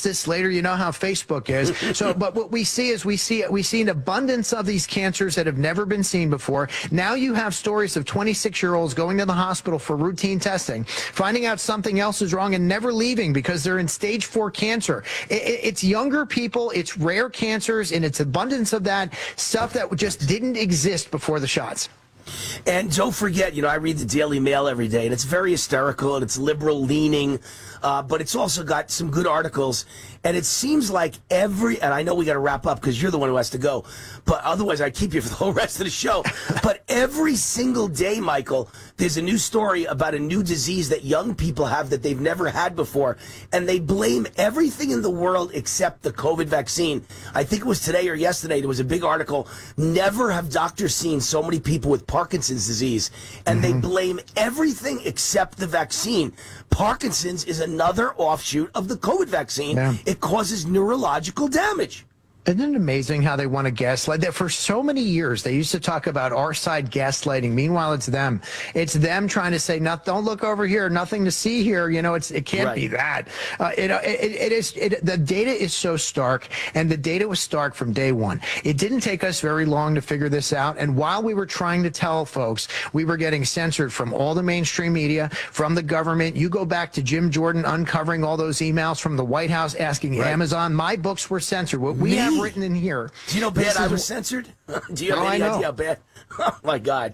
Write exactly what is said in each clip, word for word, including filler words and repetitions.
this later. You know how Facebook is. So, but what we see is we see we see an abundance of these cancers that have never been seen before. Now you have stories of twenty-six-year-olds going to the hospital for routine testing, finding out something else is wrong and never leaving because they're in stage four cancer. It, it, it's younger people, it's rare cancers, and it's abundance of that stuff that just didn't exist before the shots. And don't forget, you know, I read the Daily Mail every day, and it's very hysterical, and it's liberal-leaning, uh, but it's also got some good articles. And it seems like every, and I know we got to wrap up because you're the one who has to go, but otherwise I'd keep you for the whole rest of the show. But every single day, Michael, there's a new story about a new disease that young people have that they've never had before. And they blame everything in the world except the COVID vaccine. I think it was today or yesterday, there was a big article, never have doctors seen so many people with Parkinson's disease. And mm-hmm. they blame everything except the vaccine. Parkinson's is another offshoot of the COVID vaccine. Yeah. It causes neurological damage. Isn't it amazing how they want to gaslight that? For so many years, they used to talk about our side gaslighting. Meanwhile, it's them. It's them trying to say, "No, don't look over here. Nothing to see here." You know, it's it can't right. be that. Uh, it, it it is. It, the data is so stark, and the data was stark from day one. It didn't take us very long to figure this out. And while we were trying to tell folks, we were getting censored from all the mainstream media, from the government. You go back to Jim Jordan uncovering all those emails from the White House asking right. Amazon. My books were censored. What we Me? have written in here. Do you know bad I was censored? Do you have oh, any idea how bad? Oh, my God.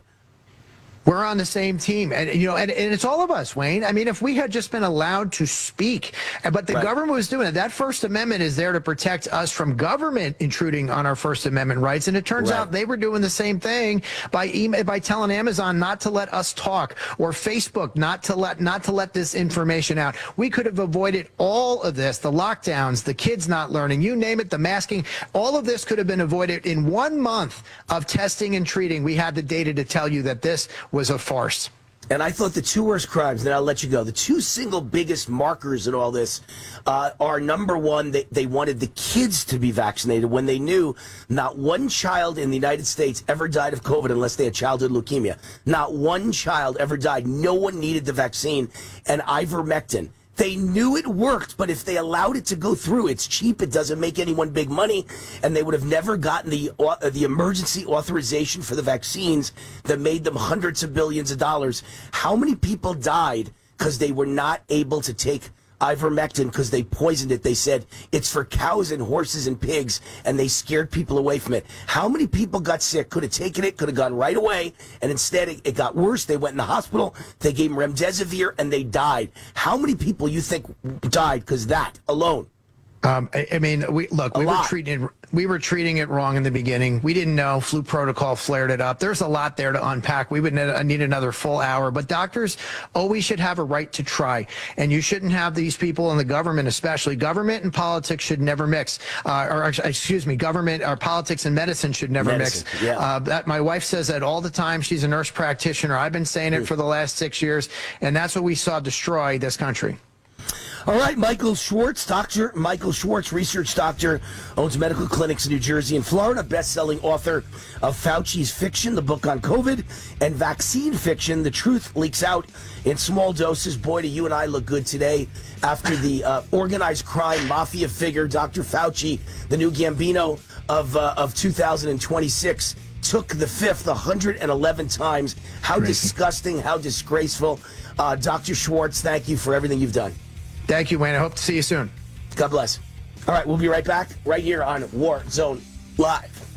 We're on the same team, and you know, and, and it's all of us, Wayne. I mean, if we had just been allowed to speak, but the right. government was doing it. That First Amendment is there to protect us from government intruding on our First Amendment rights, and it turns right. out they were doing the same thing by email, by telling Amazon not to let us talk, or Facebook not to let not to let this information out. We could have avoided all of this: the lockdowns, the kids not learning, you name it, the masking. All of this could have been avoided in one month of testing and treating. We had the data to tell you that this was a farce. And I thought the two worst crimes, then I'll let you go, the two single biggest markers in all this uh, are, number one, they, they wanted the kids to be vaccinated when they knew not one child in the United States ever died of COVID unless they had childhood leukemia. Not one child ever died. No one needed the vaccine. And ivermectin. They knew it worked, but if they allowed it to go through, it's cheap, it doesn't make anyone big money, and they would have never gotten the uh, the emergency authorization for the vaccines that made them hundreds of billions of dollars. How many people died because they were not able to take ivermectin because they poisoned it? They said it's for cows and horses and pigs, and they scared people away from it. How many people got sick, could have taken it, could have gone right away, and instead it, it got worse. They went in the hospital, they gave them remdesivir, and they died. How many people you think died because that alone? Um, I, I mean, we look, A we lot. were treating it, we were treating it wrong in the beginning. We didn't know. Flu protocol flared it up. There's a lot there to unpack. We would need, need another full hour, but doctors always should have a right to try. And you shouldn't have these people in the government, especially government and politics should never mix. Uh, or excuse me, government or politics and medicine should never Medicine, mix. yeah. Uh, that my wife says that all the time. She's a nurse practitioner. I've been saying it for the last six years, and that's what we saw destroy this country. All right, Michael Schwartz, Doctor Michael Schwartz, research doctor, owns medical clinics in New Jersey and Florida, best-selling author of Fauci's Fiction, the book on COVID, and Vaccine Fiction, The Truth Leaks Out in Small Doses. Boy, do you and I look good today after the uh, organized crime mafia figure, Doctor Fauci, the new Gambino of, uh, of two thousand twenty-six, took the fifth one hundred eleven times. How Crazy. Disgusting, how disgraceful. Uh, Doctor Schwartz, thank you for everything you've done. Thank you, Wayne. I hope to see you soon. God bless. All right, we'll be right back right here on War Zone Live.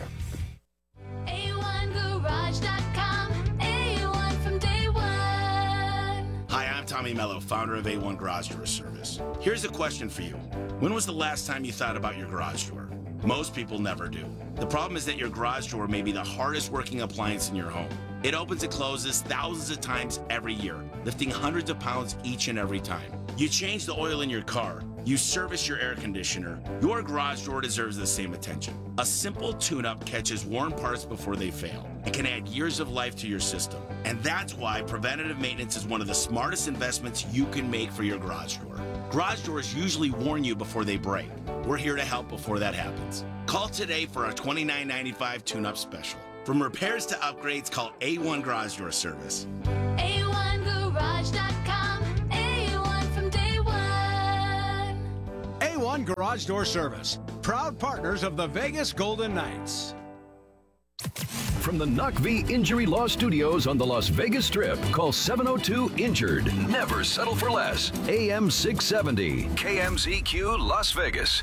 A one garage dot com, A one from day one. Hi, I'm Tommy Mello, founder of A one Garage Door Service. Here's a question for you. When was the last time you thought about your garage door? Most people never do. The problem is that your garage door may be the hardest working appliance in your home. It opens and closes thousands of times every year, lifting hundreds of pounds each and every time. You change the oil in your car, you service your air conditioner, your garage door deserves the same attention. A simple tune-up catches worn parts before they fail. It can add years of life to your system. And that's why preventative maintenance is one of the smartest investments you can make for your garage door. Garage doors usually warn you before they break. We're here to help before that happens. Call today for our twenty-nine ninety-five tune-up special. From repairs to upgrades, call A one Garage Door Service. A one garage dot com, A one from day one. A one one Garage Door Service, proud partners of the Vegas Golden Knights. From the N U C V Injury Law Studios on the Las Vegas Strip, call seven oh two injured. Never settle for less. A M six seventy, K M Z Q Las Vegas.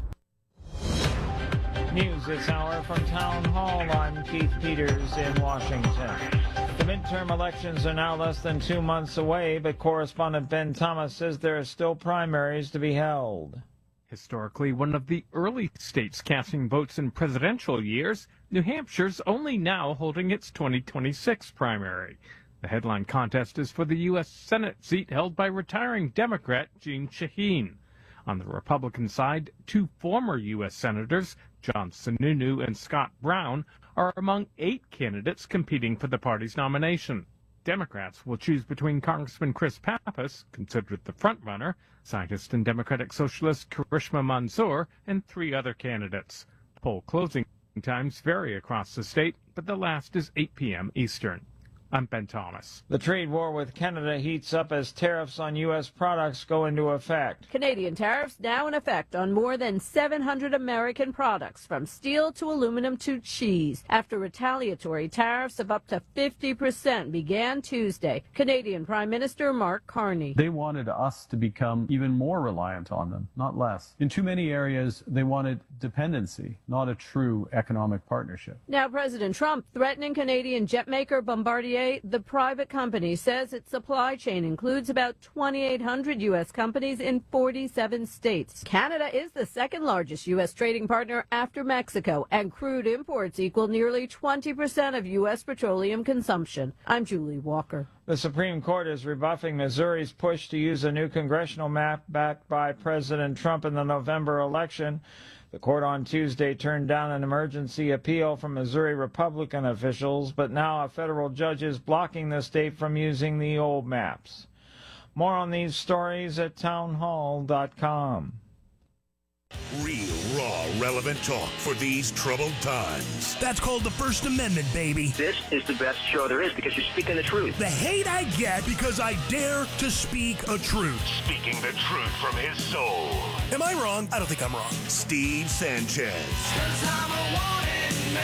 News this hour from Town Hall. I'm Keith Peters in Washington. The midterm elections are now less than two months away, but correspondent Ben Thomas says there are still primaries to be held. Historically one of the early states casting votes in presidential years, New Hampshire's only now holding its twenty twenty-six primary. The headline contest is for the U S Senate seat held by retiring Democrat Jeanne Shaheen. On the Republican side, two former U S Senators, John Sununu and Scott Brown, are among eight candidates competing for the party's nomination. Democrats will choose between Congressman Chris Pappas, considered the frontrunner, scientist and Democratic Socialist Karishma Mansour, and three other candidates. Poll closing times vary across the state, but the last is eight p.m. Eastern. I'm Ben Thomas. The trade war with Canada heats up as tariffs on U S products go into effect. Canadian tariffs now in effect on more than seven hundred American products, from steel to aluminum to cheese, after retaliatory tariffs of up to fifty percent began Tuesday. Canadian Prime Minister Mark Carney. They wanted us to become even more reliant on them, not less. In too many areas, they wanted dependency, not a true economic partnership. Now President Trump threatening Canadian jetmaker Bombardier. The private company says its supply chain includes about twenty-eight hundred U S companies in forty-seven states. Canada is the second largest U S trading partner after Mexico, and crude imports equal nearly twenty percent of U S petroleum consumption. I'm Julie Walker. The Supreme Court is rebuffing Missouri's push to use a new congressional map backed by President Trump in the November election. The court on Tuesday turned down an emergency appeal from Missouri Republican officials, but now a federal judge is blocking the state from using the old maps. More on these stories at townhall dot com. Real, raw, relevant talk for these troubled times. That's called the First Amendment, baby. This is the best show there is because you're speaking the truth. The hate I get because I dare to speak a truth. Speaking the truth from his soul. Am I wrong? I don't think I'm wrong. Steve Sanchez. 'Cause I'm a wanted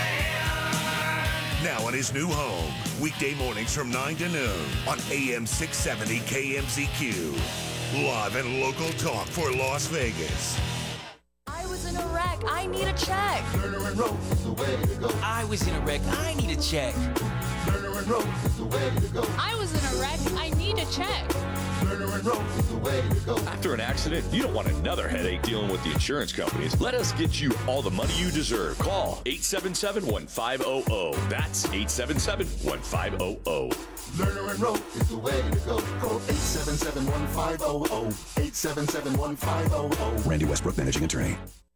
man. Now on his new home, weekday mornings from nine to noon on A M six seventy K M Z Q. Live and local talk for Las Vegas. I was in a wreck. I need a check. Turner and Rose is the way to go. I was in a wreck. I need a check. Turner and Rose is the way to go. I was in a wreck. I need a check. Turner and Rose is the way to go. After an accident, you don't want another headache dealing with the insurance companies. Let us get you all the money you deserve. Call eight seven seven, one five zero zero. That's eight seven seven, one five zero zero. Lerner and Rowe is the way to go. Call eight seven seven, one five zero zero. eight seven seven, one five zero zero. Randy Westbrook, Managing Attorney.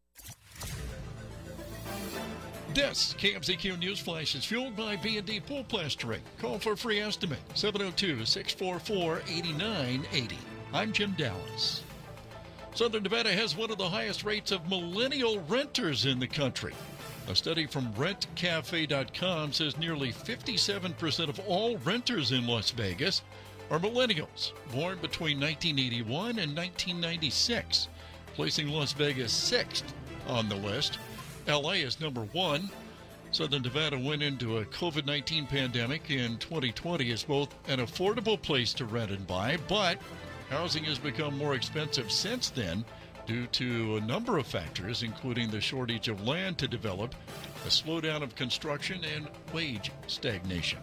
This K M Z Q News Flash is fueled by B and D Pool Plastering. Call for a free estimate, seven oh two, six four four, eight nine eight zero. I'm Jim Dallas. Southern Nevada has one of the highest rates of millennial renters in the country. A study from rent cafe dot com says nearly fifty-seven percent of all renters in Las Vegas are millennials, born between nineteen eighty-one and nineteen ninety-six, placing Las Vegas sixth on the list. L A is number one. Southern Nevada went into a COVID nineteen pandemic in twenty twenty as both an affordable place to rent and buy, but housing has become more expensive since then due to a number of factors, including the shortage of land to develop, a slowdown of construction, and wage stagnation.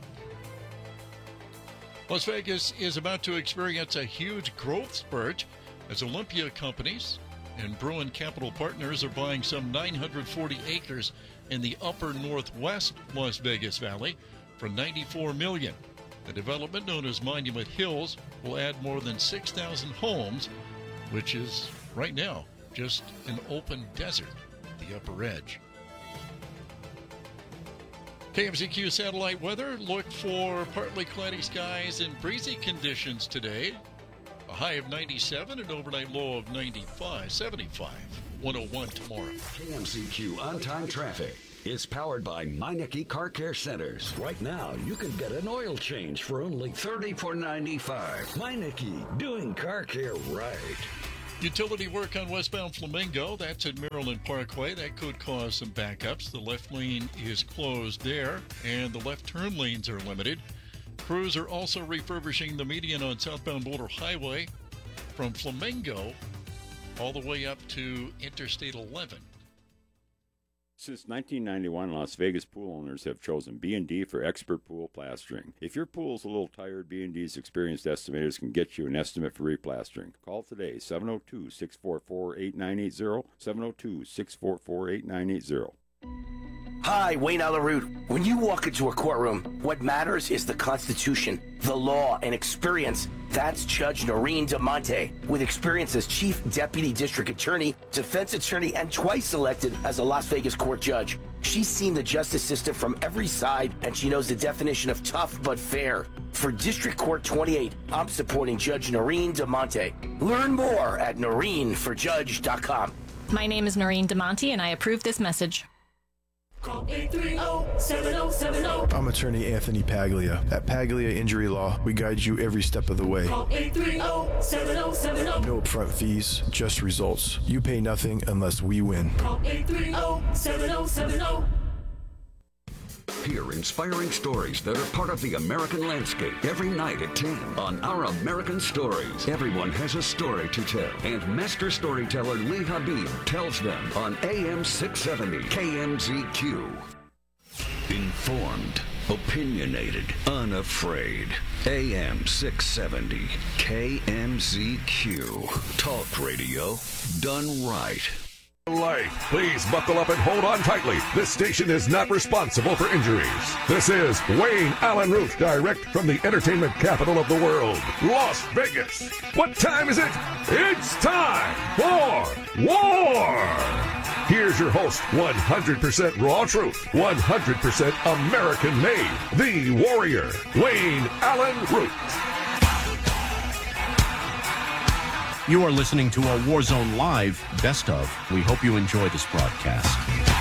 Las Vegas is about to experience a huge growth spurt as Olympia companies and Bruin Capital Partners are buying some nine hundred forty acres in the upper northwest Las Vegas Valley for ninety-four million dollars. The development, known as Monument Hills, will add more than six thousand homes, which is right now just an open desert at the upper edge. K M Z Q satellite weather. Look for partly cloudy skies and breezy conditions today. A high of ninety-seven, an overnight low of ninety-five, seventy-five, one oh one tomorrow. K M Z Q on-time traffic is powered by Meineke Car Care Centers. Right now, you can get an oil change for only thirty-four ninety-five. Meineke, doing car care right. Utility work on westbound Flamingo. That's at Maryland Parkway. That could cause some backups. The left lane is closed there, and the left turn lanes are limited. Crews are also refurbishing the median on southbound Boulder Highway from Flamingo all the way up to Interstate eleven. Since nineteen ninety-one, Las Vegas pool owners have chosen B and D for expert pool plastering. If your pool's a little tired, B and D's experienced estimators can get you an estimate for replastering. Call today, seven oh two, six four four, eight nine eight zero, seven oh two, six four four, eight nine eight zero. Hi, Wayne Allen Root. When you walk into a courtroom, what matters is the Constitution, the law, and experience. That's Judge Noreen DeMonte. With experience as Chief Deputy District Attorney, Defense Attorney, and twice elected as a Las Vegas court judge. She's seen the justice system from every side, and she knows the definition of tough but fair. For District Court twenty-eight, I'm supporting Judge Noreen DeMonte. Learn more at noreen for judge dot com. My name is Noreen DeMonte, and I approve this message. Call eight three zero, seven zero seven zero. I'm attorney Anthony Paglia. At Paglia Injury Law, we guide you every step of the way. Call eight three zero, seven zero seven zero. No upfront fees, just results. You pay nothing unless we win. Call eight three zero, seven zero seven zero. Hear inspiring stories that are part of the American landscape every night at ten on Our American Stories. Everyone has a story to tell, and master storyteller Lee Habib tells them on A M six seventy K M Z Q. Informed, opinionated, unafraid. A M six seventy K M Z Q. Talk radio done right. Life. Please buckle up and hold on tightly. This station is not responsible for injuries. This is Wayne Allen Root, direct from the entertainment capital of the world, Las Vegas. What time is it? It's time for war. Here's your host, one hundred percent raw truth, one hundred percent American made, the warrior, Wayne Allen Root. You are listening to a Warzone Live Best Of. We hope you enjoy this broadcast.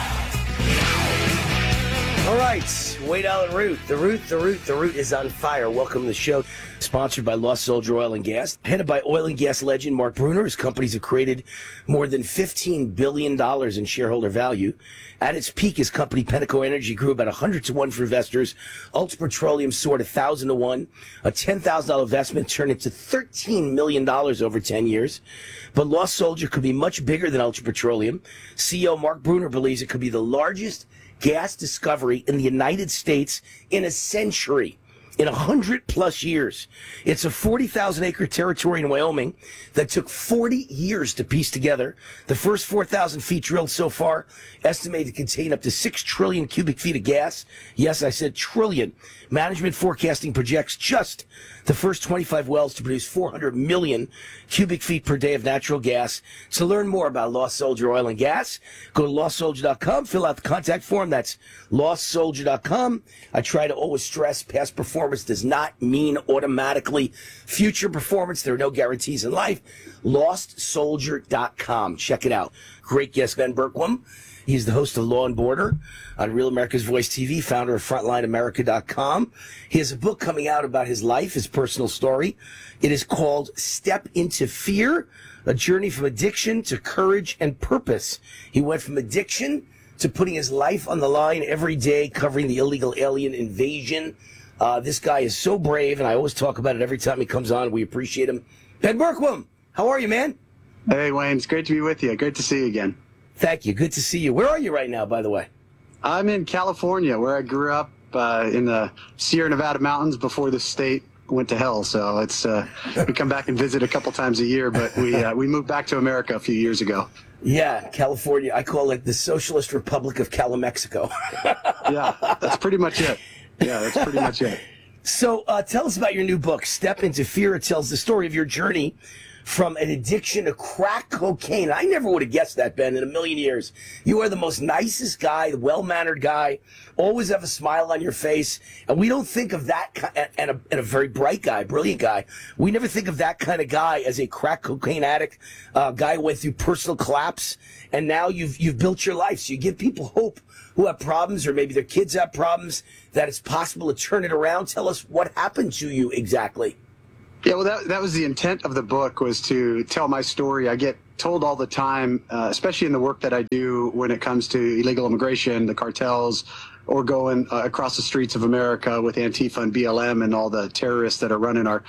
All right, Wayne Allen Root. The Root, the Root, the Root is on fire. Welcome to the show. Sponsored by Lost Soldier Oil and Gas. Headed by oil and gas legend Mark Bruner. His companies have created more than fifteen billion dollars in shareholder value. At its peak, his company, Penteco Energy, grew about one hundred to one for investors. Ultra Petroleum soared one thousand to one. A ten thousand dollars investment turned into thirteen million dollars over ten years. But Lost Soldier could be much bigger than Ultra Petroleum. C E O Mark Bruner believes it could be the largest gas discovery in the United States in a century. In one hundred plus years. It's a forty thousand acre territory in Wyoming that took forty years to piece together. The first four thousand feet drilled so far, estimated to contain up to six trillion cubic feet of gas. Yes, I said trillion. Management forecasting projects just the first twenty-five wells to produce four hundred million cubic feet per day of natural gas. To learn more about Lost Soldier Oil and Gas, go to lost soldier dot com, fill out the contact form. That's lost soldier dot com. I try to always stress past performance does not mean automatically future performance. There are no guarantees in life. lost soldier dot com. Check it out. Great guest, Ben Berkwam. He's the host of Law and Border on Real America's Voice T V, founder of frontline america dot com. He has a book coming out about his life, his personal story. It is called Step Into Fear, a journey from addiction to courage and purpose. He went from addiction to putting his life on the line every day, covering the illegal alien invasion. Uh, this guy is so brave, and I always talk about it every time he comes on. We appreciate him. Ben Berkwam, how are you, man? Hey, Wayne. It's great to be with you. Great to see you again. Thank you. Good to see you. Where are you right now, by the way? I'm in California, where I grew up uh, in the Sierra Nevada mountains before the state went to hell. So it's uh, we come back and visit a couple times a year, but we uh, we moved back to America a few years ago. Yeah, California. I call it the Socialist Republic of Calimexico. Yeah, that's pretty much it. Yeah, that's pretty much it. So uh, tell us about your new book, Step Into Fear. It tells the story of your journey from an addiction to crack cocaine. I never would have guessed that, Ben, in a million years. You are the most nicest guy, well-mannered guy, always have a smile on your face. And we don't think of that, and a, and a very bright guy, brilliant guy. We never think of that kind of guy as a crack cocaine addict, uh, guy who went through personal collapse. And now you've, you've built your life. So you give people hope who have problems, or maybe their kids have problems, that it's possible to turn it around. Tell us what happened to you exactly. Yeah, well, that that was the intent of the book, was to tell my story. I get told all the time, uh, especially in the work that I do when it comes to illegal immigration, the cartels, or going uh, across the streets of America with Antifa and B L M and all the terrorists that are running our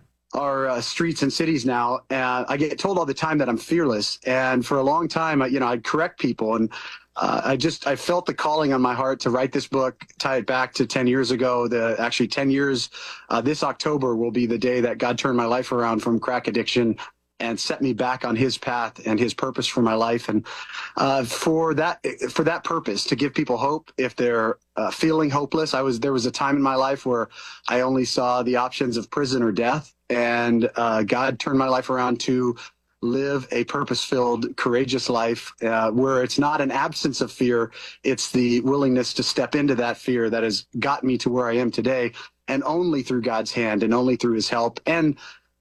our uh, streets and cities now. And I get told all the time that I'm fearless. And for a long time, I, you know, I'd correct people. And uh, I just, I felt the calling on my heart to write this book, tie it back to ten years ago. The actually ten years, uh, this October will be the day that God turned my life around from crack addiction and set me back on his path and his purpose for my life. And uh, for that, for that purpose, to give people hope if they're uh, feeling hopeless. I was, there was a time in my life where I only saw the options of prison or death. And uh, God turned my life around to live a purpose-filled, courageous life uh, where it's not an absence of fear. It's the willingness to step into that fear that has got me to where I am today, and only through God's hand and only through his help. And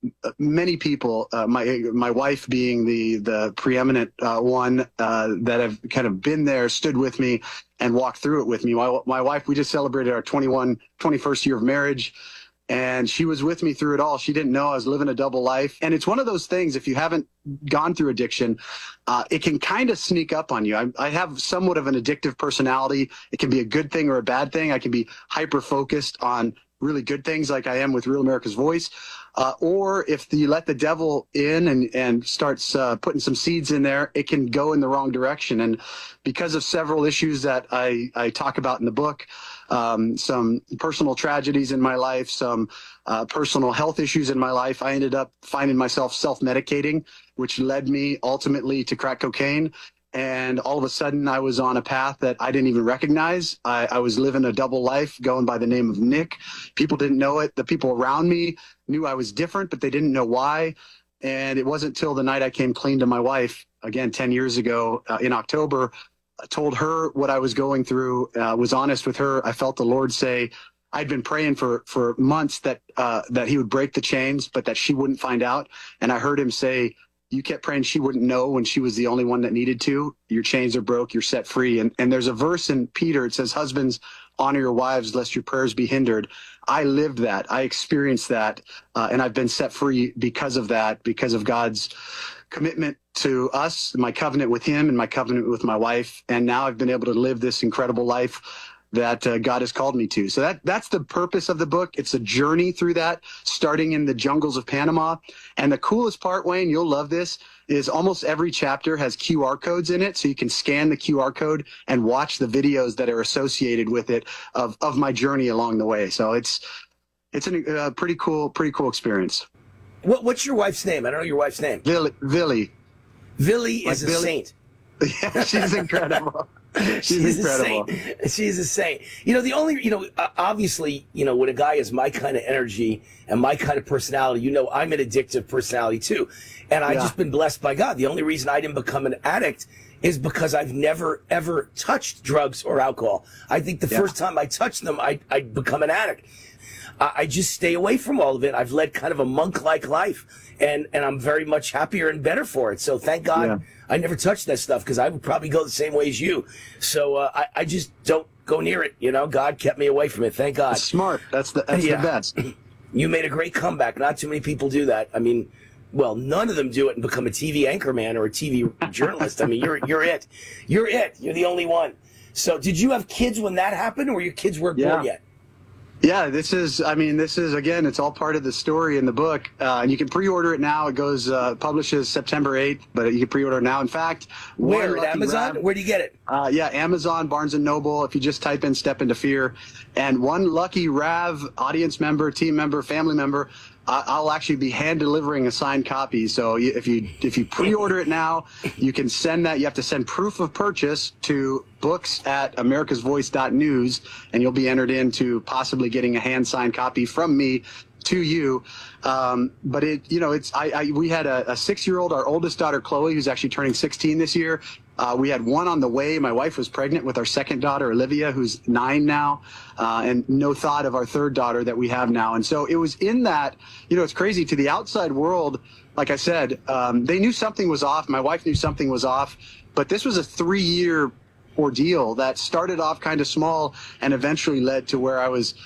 many people, uh, my my wife being the the preeminent uh, one uh, that have kind of been there, stood with me, and walked through it with me. My, my wife, we just celebrated our twenty-one, twenty-first year of marriage, and she was with me through it all. She didn't know I was living a double life. And it's one of those things, if you haven't gone through addiction, uh, it can kind of sneak up on you. I, I have somewhat of an addictive personality. It can be a good thing or a bad thing. I can be hyper-focused on really good things like I am with Real America's Voice. Uh, or if you let the devil in and, and starts uh, putting some seeds in there, it can go in the wrong direction. And because of several issues that I, I talk about in the book, um, some personal tragedies in my life, some uh, personal health issues in my life, I ended up finding myself self-medicating, which led me ultimately to crack cocaine. And all of a sudden, I was on a path that I didn't even recognize. I, I was living a double life, going by the name of Nick. People didn't know it. The people around me knew I was different, but they didn't know why. And it wasn't till the night I came clean to my wife, again, ten years ago uh, in October, I told her what I was going through, uh, was honest with her. I felt the Lord say, I'd been praying for, for months that, uh, that he would break the chains, but that she wouldn't find out. And I heard him say, you kept praying she wouldn't know when she was the only one that needed to. Your chains are broke. You're set free. And, and there's a verse in Peter. It says, husbands, honor your wives, lest your prayers be hindered. I lived that. I experienced that. Uh, and I've been set free because of that, because of God's commitment to us, my covenant with him and my covenant with my wife. And now I've been able to live this incredible life that uh, God has called me to. So that that's the purpose of the book. It's a journey through that, starting in the jungles of Panama. And the coolest part, Wayne, you'll love this, is almost every chapter has Q R codes in it. So you can scan the Q R code and watch the videos that are associated with it of, of my journey along the way. So it's it's a uh, pretty cool, pretty cool experience. What, what's your wife's name? I don't know your wife's name. Villy. Villy, Villy like is a Billy. saint. Yeah, she's incredible. She's She's incredible. a saint. She's a saint. You know, the only, you know, uh, obviously, you know, when a guy has my kind of energy and my kind of personality, you know, I'm an addictive personality too. And I've Yeah. just been blessed by God. The only reason I didn't become an addict is because I've never, ever touched drugs or alcohol. I think the Yeah. first time I touched them, I, I'd become an addict. I, I just stay away from all of it. I've led kind of a monk-like life, and, and I'm very much happier and better for it. So thank God Yeah. I never touched that stuff, because I would probably go the same way as you. So uh, I, I just don't go near it. You know, God kept me away from it. Thank God. That's smart. That's the that's Yeah. the best. You made a great comeback. Not too many people do that. I mean, well, none of them do it and become a T V anchorman or a T V journalist. I mean, you're you're it. You're it. You're the only one. So did you have kids when that happened, or your kids weren't Yeah. born yet? Yeah, this is, I mean, this is, again, it's all part of the story in the book. Uh, and you can pre-order it now. It goes, uh, publishes September eighth, but you can pre-order it now. In fact, Where? one At lucky Amazon? Rav- Where do you get it? Uh, yeah, Amazon, Barnes and Noble. If you just type in Step Into Fear, and one lucky Rav audience member, team member, family member, uh, I'll actually be hand delivering a signed copy. So you- if you if you pre-order it now, you can send that. You have to send proof of purchase to books at americas voice dot news, and you'll be entered into possibly getting a hand signed copy from me to you. Um, but it, you know, it's, I, I we had a, a six-year-old, our oldest daughter, Chloe, who's actually turning sixteen this year. Uh, we had one on the way. My wife was pregnant with our second daughter, Olivia, who's nine now, uh, and no thought of our third daughter that we have now. And so it was in that, you know, it's crazy to the outside world. Like I said, um, they knew something was off. My wife knew something was off, but this was a three-year ordeal that started off kind of small and eventually led to where I was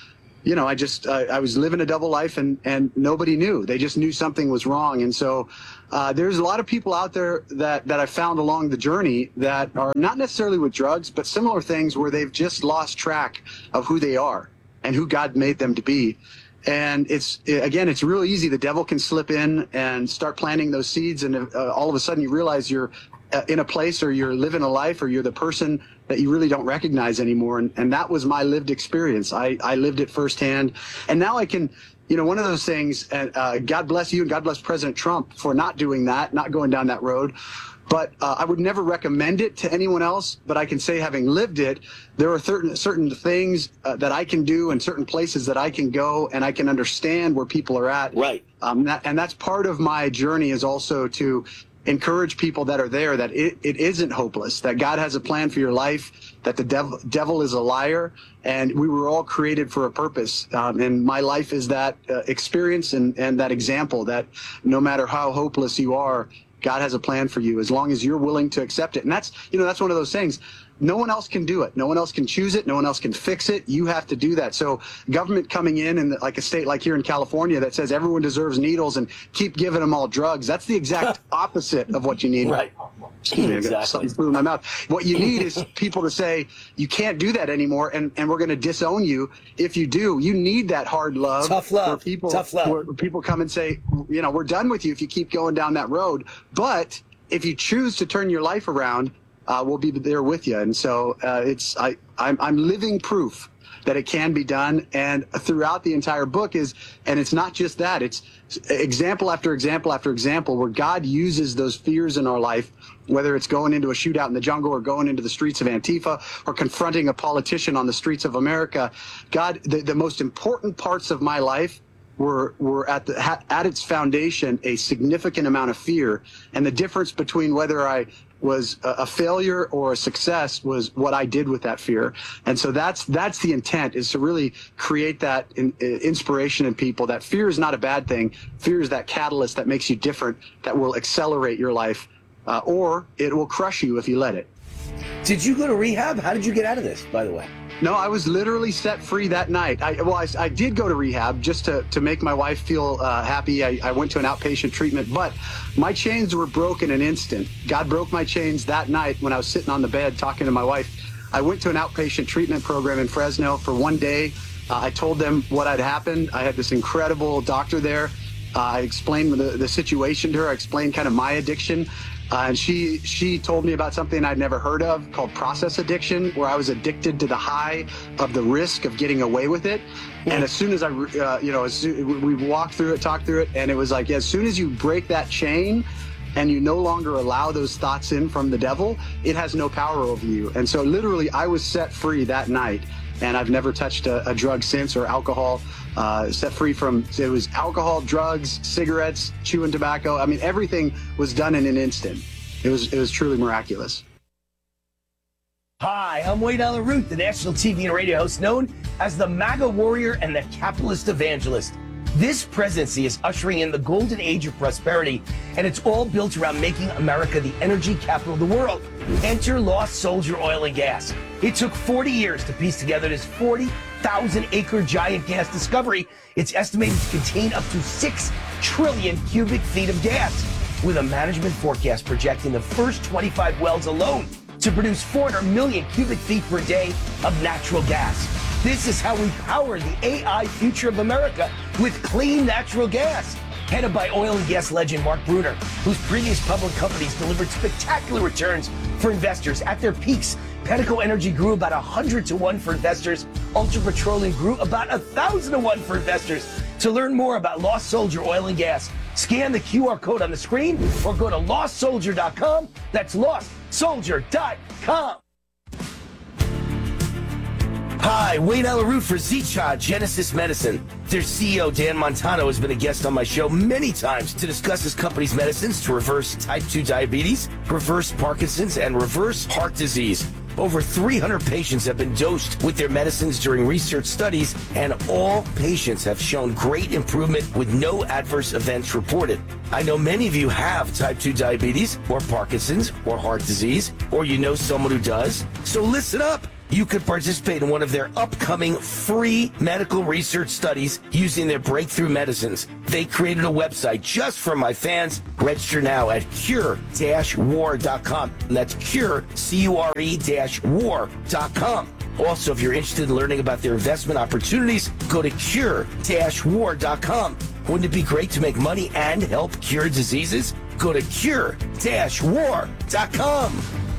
you know, I just, uh, I was living a double life and, and nobody knew. They just knew something was wrong. And so uh, there's a lot of people out there that, that I found along the journey that are not necessarily with drugs, but similar things where they've just lost track of who they are and who God made them to be. And it's, again, it's real easy. The devil can slip in and start planting those seeds. And uh, all of a sudden you realize you're uh, in a place or you're living a life or you're the person that you really don't recognize anymore. And, and that was my lived experience. I, I lived it firsthand. And now I can, you know, one of those things, and uh, God bless you and God bless President Trump for not doing that, not going down that road. But uh, I would never recommend it to anyone else. But I can say, having lived it, there are certain certain things uh, that I can do and certain places that I can go, and I can understand where people are at. Right. Um, that, and that's part of my journey, is also to encourage people that are there that it, it isn't hopeless, that God has a plan for your life, that the devil, devil is a liar, and we were all created for a purpose. Um, and my life is that uh, experience and, and that example that no matter how hopeless you are, God has a plan for you as long as you're willing to accept it. And that's, you know, that's one of those things. No one else can do it. No one else can choose it. No one else can fix it. You have to do that. So government coming in and like a state like here in California that says everyone deserves needles and keep giving them all drugs, that's the exact opposite of what you need. Right. Excuse me, I got something flew in my mouth. What you need is people to say, you can't do that anymore, and, and we're going to disown you if you do. You need that hard love. Tough love. Where people, Tough love. Where people come and say, you know, we're done with you if you keep going down that road. But if you choose to turn your life around, uh, we'll be there with you. And so uh, it's I I'm, I'm living proof that it can be done. And throughout the entire book is, and it's not just that, it's example after example after example where God uses those fears in our life, whether it's going into a shootout in the jungle or going into the streets of Antifa or confronting a politician on the streets of America. God, the, the most important parts of my life were were at the at its foundation a significant amount of fear, and the difference between whether I was a, a failure or a success was what I did with that fear. And so that's that's the intent, is to really create that in, uh, inspiration in people that fear is not a bad thing. Fear is that catalyst that makes you different, that will accelerate your life, uh, or it will crush you if you let it. Did you go to rehab? How did you get out of this, by the way? No, I was literally set free that night. I, well, I, I did go to rehab just to, to make my wife feel uh, happy. I, I went to an outpatient treatment, but my chains were broken in an instant. God broke my chains that night when I was sitting on the bed talking to my wife. I went to an outpatient treatment program in Fresno for one day. Uh, I told them what had happened. I had this incredible doctor there. Uh, I explained the, the situation to her. I explained kind of my addiction. Uh, and she she told me about something I'd never heard of called process addiction, where I was addicted to the high of the risk of getting away with it. And as soon as I, uh, you know, as soon, we walked through it, talked through it, and it was like, as soon as you break that chain and you no longer allow those thoughts in from the devil, it has no power over you. And so literally I was set free that night, and I've never touched a, a drug since, or alcohol. Uh, set free from, it was alcohol, drugs, cigarettes, chewing tobacco. I mean, everything was done in an instant. It was it was truly miraculous. Hi, I'm Wade Allen Root, the national T V and radio host known as the MAGA warrior and the capitalist evangelist. This presidency is ushering in the golden age of prosperity, and it's all built around making America the energy capital of the world. Enter Lost Soldier Oil and Gas. It took forty years to piece together this forty thousand acre giant gas discovery. It's estimated to contain up to six trillion cubic feet of gas, with a management forecast projecting the first twenty-five wells alone to produce four hundred million cubic feet per day of natural gas. This is how we power the A I future of America, with clean natural gas. Headed by oil and gas legend Mark Bruner, whose previous public companies delivered spectacular returns for investors. At their peaks, Pedico Energy grew about one hundred to one for investors. Ultra Petroleum grew about one thousand to one for investors. To learn more about Lost Soldier Oil and Gas, scan the Q R code on the screen or go to lost soldier dot com. That's lost soldier dot com. Hi, Wayne Allen for Zecha Genesis Medicine. Their C E O, Dan Montano, has been a guest on my show many times to discuss his company's medicines to reverse type two diabetes, reverse Parkinson's, and reverse heart disease. Over three hundred patients have been dosed with their medicines during research studies, and all patients have shown great improvement with no adverse events reported. I know many of you have type two diabetes, or Parkinson's, or heart disease, or you know someone who does. So listen up. you could participate in one of their upcoming free medical research studies using their breakthrough medicines. They created a website just for my fans. Register now at cure dash war dot com. And that's cure, C U R E dash war dot com. Also, if you're interested in learning about their investment opportunities, go to cure dash war dot com. Wouldn't it be great to make money and help cure diseases? Go to cure dash war dot com.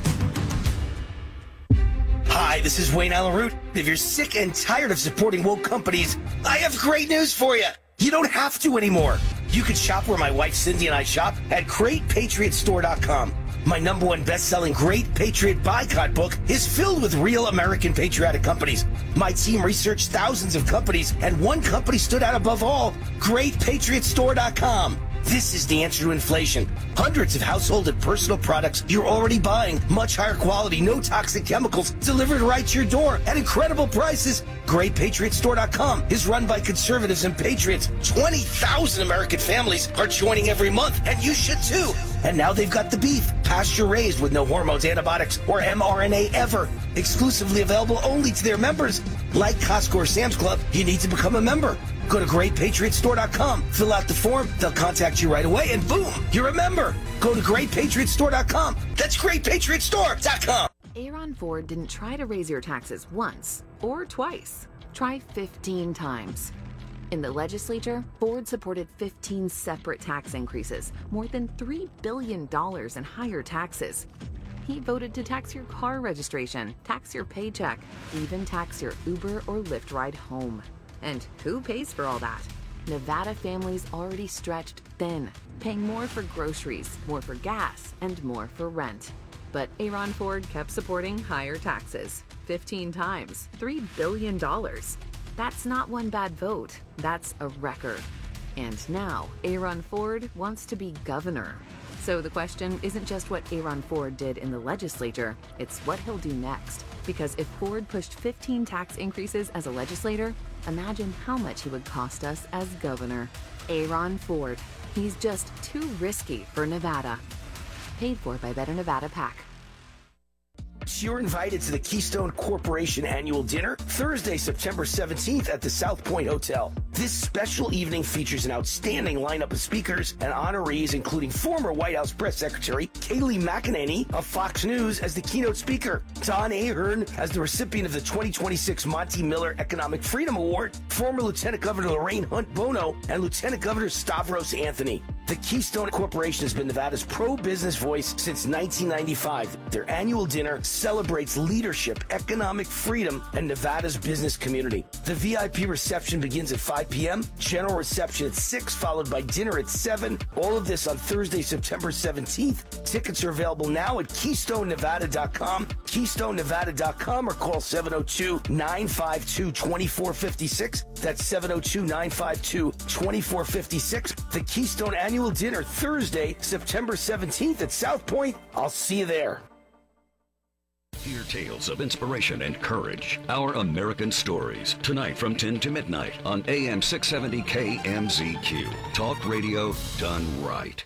Hi, this is Wayne Allen Root. If you're sick and tired of supporting woke companies, I have great news for you. You don't have to anymore. You can shop where my wife Cindy and I shop at great patriot store dot com. My number one best-selling Great Patriot Boycott book is filled with real American patriotic companies. My team researched thousands of companies, and one company stood out above all, great patriot store dot com. This is the answer to inflation. Hundreds of household and personal products you're already buying, much higher quality, no toxic chemicals, delivered right to your door at incredible prices. great patriot store dot com is run by conservatives and patriots. twenty thousand American families are joining every month, and you should too. And now they've got the beef, pasture raised with no hormones, antibiotics, or M R N A ever. Exclusively available only to their members. Like Costco or Sam's Club, you need to become a member. Go to great patriot store dot com, fill out the form, they'll contact you right away, and boom, you're a member. Go to great patriot store dot com. That's great patriot store dot com. Aaron Ford didn't try to raise your taxes once or twice. Try fifteen times. In the legislature, Ford supported fifteen separate tax increases, more than three billion dollars in higher taxes. He voted to tax your car registration, tax your paycheck, even tax your Uber or Lyft ride home. And who pays for all that? Nevada families already stretched thin, paying more for groceries, more for gas, and more for rent. But Aaron Ford kept supporting higher taxes, fifteen times, three billion dollars. That's not one bad vote, that's a record. And now, Aaron Ford wants to be governor. So the question isn't just what Aaron Ford did in the legislature, it's what he'll do next. Because if Ford pushed fifteen tax increases as a legislator, imagine how much he would cost us as governor. Aaron Ford. He's just too risky for Nevada. Paid for by Better Nevada PAC. You're invited to the Keystone Corporation annual dinner Thursday, September seventeenth at the South Point Hotel. This special evening features an outstanding lineup of speakers and honorees, including former White House Press Secretary Kayleigh McEnany of Fox News as the keynote speaker, Don Ahern as the recipient of the twenty twenty-six Monty Miller Economic Freedom Award, former Lieutenant Governor Lorraine Hunt Bono, and Lieutenant Governor Stavros Anthony. The Keystone Corporation has been Nevada's pro-business voice since nineteen ninety-five. Their annual dinner celebrates leadership, economic freedom, and Nevada's business community. The V I P reception begins at five p.m., general reception at six, followed by dinner at seven. All of this on Thursday, September seventeenth. Tickets are available now at keystone nevada dot com, keystone nevada dot com, or call seven oh two, nine five two, two four five six. That's seven oh two, nine five two, two four five six. The Keystone Annual Dinner, Thursday, September seventeenth at South Point. I'll see you there. Hear tales of inspiration and courage. Our American Stories. Tonight from ten to midnight on A M six seventy K M Z Q. Talk radio done right.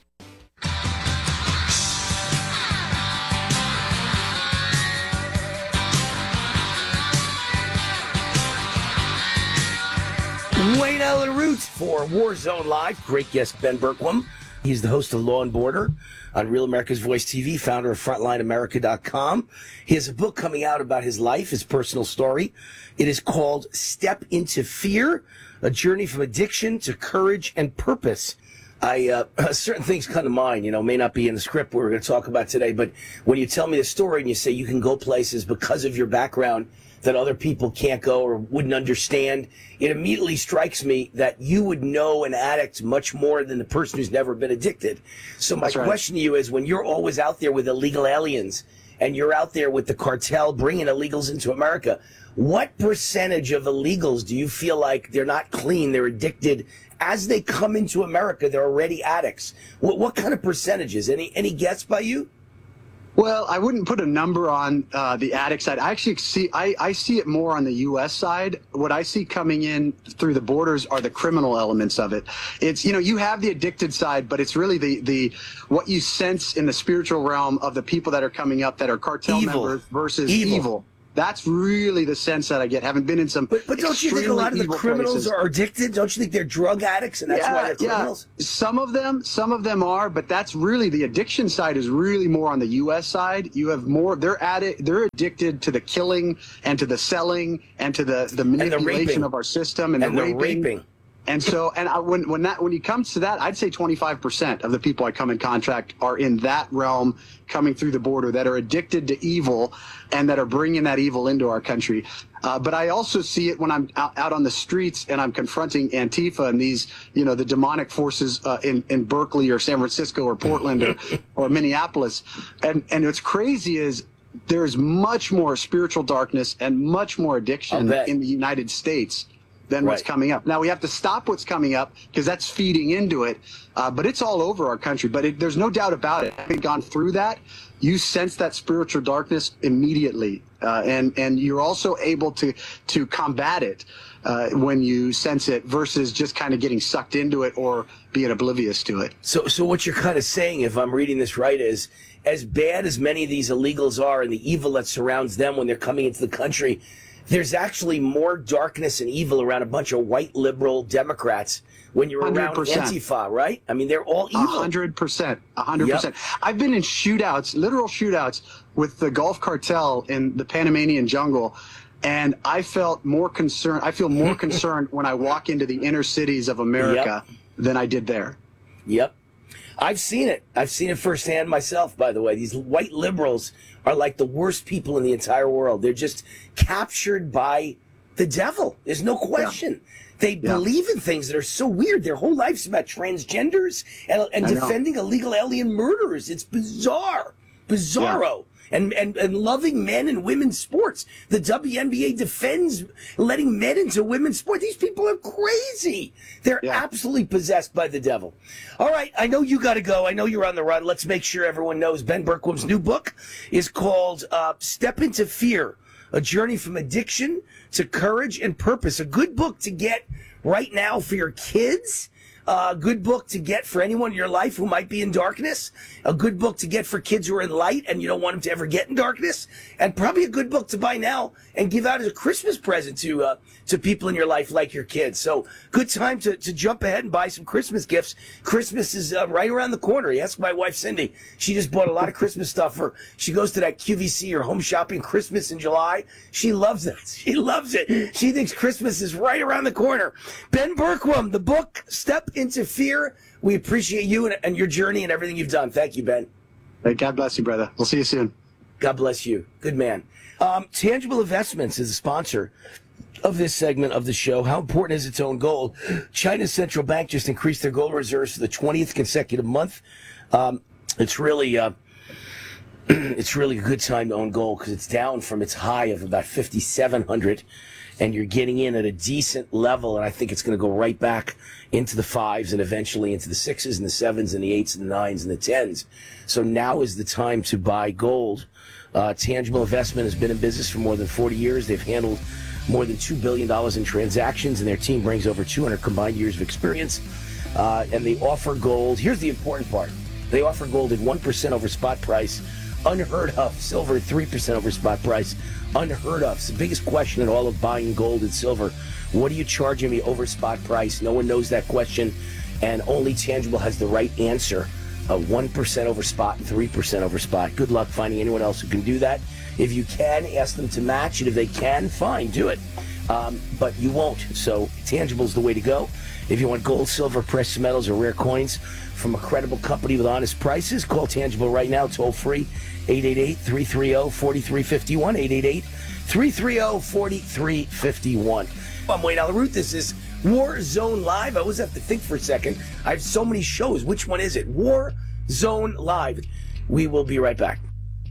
Wayne Allen Root for Warzone Live. Great guest, Ben Bergquam. He's the host of Law and Border on Real America's Voice T V, founder of frontline america dot com. He has a book coming out about his life, his personal story. It is called Step Into Fear, a journey from addiction to courage and purpose. I uh, certain things come to mind, you know, may not be in the script we're going to talk about today, but when you tell me the story and you say you can go places because of your background that other people can't go or wouldn't understand, it immediately strikes me that you would know an addict much more than the person who's never been addicted. So my That's right. question to you is, when you're always out there with illegal aliens and you're out there with the cartel bringing illegals into America, what percentage of illegals do you feel like they're not clean, they're addicted? As they come into America, they're already addicts. What, what kind of percentages? Any, any guess by you? Well, I wouldn't put a number on uh, the addict side. I actually see I, I see it more on the U S side. What I see coming in through the borders are the criminal elements of it. It's, you know, you have the addicted side, but it's really the the what you sense in the spiritual realm of the people that are coming up that are cartel Evil. members versus Evil. evil. That's really the sense that I get. Having been in some, but, but don't you think a lot of the criminals places. are addicted? Don't you think they're drug addicts and that's yeah, why they're criminals? Yeah. Some of them, some of them are, but that's really the addiction side is really more on the U S side. You have more. They're at it. They're addicted to the killing and to the selling and to the the manipulation the of our system and, and the, the raping. raping. And so, and I, when when that when it comes to that, I'd say twenty-five percent of the people I come in contact are in that realm, coming through the border, that are addicted to evil, and that are bringing that evil into our country. Uh, but I also see it when I'm out, out on the streets and I'm confronting Antifa and these, you know, the demonic forces uh, in in Berkeley or San Francisco or Portland or or Minneapolis. And and what's crazy is there's much more spiritual darkness and much more addiction in the United States than what's Right. coming up. Now we have to stop what's coming up because that's feeding into it, uh, but it's all over our country. But it, there's no doubt about it. Having gone through that, you sense that spiritual darkness immediately, uh, and and you're also able to to combat it uh, when you sense it versus just kind of getting sucked into it or being oblivious to it. So, so what you're kind of saying, if I'm reading this right, is as bad as many of these illegals are and the evil that surrounds them when they're coming into the country, there's actually more darkness and evil around a bunch of white liberal Democrats when you're around one hundred percent. Antifa, right? I mean, they're all evil. A hundred percent. A hundred percent. I've been in shootouts, literal shootouts, with the Gulf Cartel in the Panamanian jungle, and I felt more concerned. I feel more concerned when I walk into the inner cities of America Yep. than I did there. Yep. I've seen it. I've seen it firsthand myself, by the way. These white liberals are like the worst people in the entire world. They're just captured by the devil. There's no question. They believe in things that are so weird. Their whole life's about transgenders and, and I know. defending illegal alien murderers. It's bizarre. Bizarro. And, and, and loving men and women's sports. The W N B A defends letting men into women's sport. These people are crazy. They're absolutely possessed by the devil. All right, I know you got to go. I know you're on the run. Let's make sure everyone knows Ben Bergquam's new book is called uh, Step Into Fear, A Journey from Addiction to Courage and Purpose. A good book to get right now for your kids. A uh, good book to get for anyone in your life who might be in darkness. A good book to get for kids who are in light and you don't want them to ever get in darkness. And probably a good book to buy now and give out as a Christmas present to uh, to people in your life like your kids. So good time to, to jump ahead and buy some Christmas gifts. Christmas is uh, right around the corner. You ask my wife, Cindy. She just bought a lot of Christmas stuff for, she goes to that Q V C or Home Shopping Christmas in July. She loves it. She loves it. She thinks Christmas is right around the corner. Ben Bergquam, the book, Step Into Fear. We appreciate you and, and your journey and everything you've done. Thank you, Ben. Hey, God bless you, brother. We'll see you soon. God bless you. Good man. Um, Tangible Investments is a sponsor of this segment of the show. How important is its own gold? China's central bank just increased their gold reserves for the twentieth consecutive month. Um, it's really, uh, it's really a good time to own gold because it's down from its high of about fifty-seven hundred, and you're getting in at a decent level. And I think it's going to go right back into the fives and eventually into the sixes and the sevens and the eights and the nines and the tens. So now is the time to buy gold. Uh, Tangible Investment has been in business for more than forty years. They've handled more than two billion dollars in transactions, and their team brings over two hundred combined years of experience. Uh, and they offer gold. Here's the important part. They offer gold at one percent over spot price. Unheard of. Silver at three percent over spot price. Unheard of. It's the biggest question in all of buying gold and silver. What are you charging me over spot price? No one knows that question, and only Tangible has the right answer. Uh, one percent over spot and three percent over spot. Good luck finding anyone else who can do that. If you can, ask them to match, and if they can, fine, do it. Um, but you won't, so Tangible's the way to go. If you want gold, silver, precious metals, or rare coins from a credible company with honest prices, call Tangible right now, toll free, eight eight eight, three three zero, four three five one, eight eight eight, three three zero, four three five one. I'm Wayne Alaroot. This is War Zone Live. I always have to think for a second. I have so many shows. Which one is it? War Zone Live. We will be right back.